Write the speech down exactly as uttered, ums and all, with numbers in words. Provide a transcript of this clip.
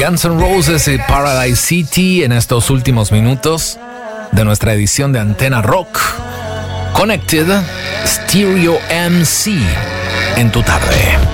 Guns N' Roses y Paradise City en estos últimos minutos de nuestra edición de Antena Rock. Connected Stereo M C en tu tarde.